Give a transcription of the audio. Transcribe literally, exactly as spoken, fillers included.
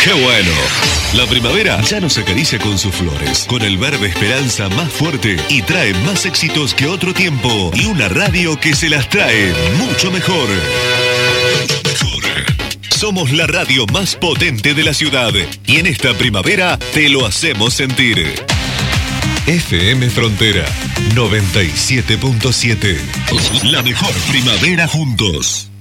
¡Qué bueno! La primavera ya nos acaricia con sus flores, con el verde esperanza más fuerte y trae más éxitos que otro tiempo y una radio que se las trae mucho mejor. Mejor. Somos la radio más potente de la ciudad y en esta primavera te lo hacemos sentir. F M Frontera noventa y siete punto siete. La mejor primavera juntos.